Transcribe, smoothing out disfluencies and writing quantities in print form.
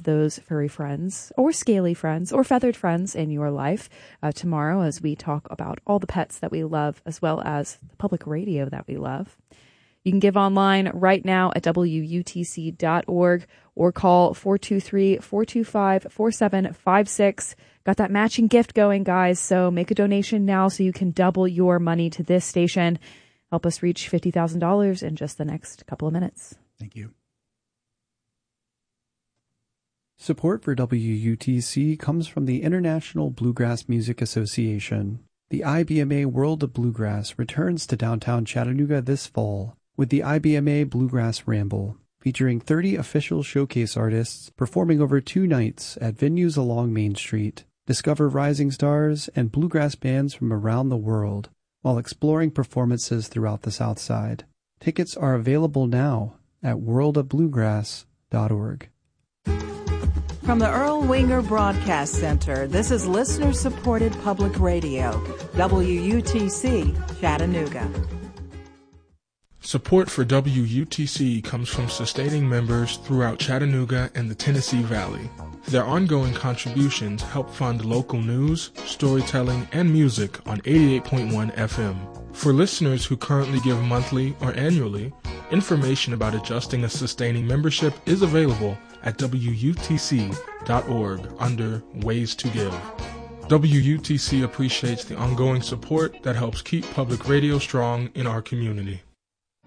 have those furry friends or scaly friends or feathered friends in your life tomorrow as we talk about all the pets that we love as well as the public radio that we love. You can give online right now at WUTC.org or call 423-425-4756. Got that matching gift going, guys, so make a donation now so you can double your money to this station. Help us reach $50,000 in just the next couple of minutes. Thank you. Support for WUTC comes from the International Bluegrass Music Association. The IBMA World of Bluegrass returns to downtown Chattanooga this fall with the IBMA Bluegrass Ramble, featuring 30 official showcase artists performing over 2 nights at venues along Main Street. Discover rising stars and bluegrass bands from around the world while exploring performances throughout the South Side. Tickets are available now at worldofbluegrass.org. From the Earl Winger Broadcast Center, this is listener-supported public radio, WUTC, Chattanooga. Support for WUTC comes from sustaining members throughout Chattanooga and the Tennessee Valley. Their ongoing contributions help fund local news, storytelling, and music on 88.1 FM. For listeners who currently give monthly or annually, information about adjusting a sustaining membership is available at WUTC.org under Ways to Give. WUTC appreciates the ongoing support that helps keep public radio strong in our community.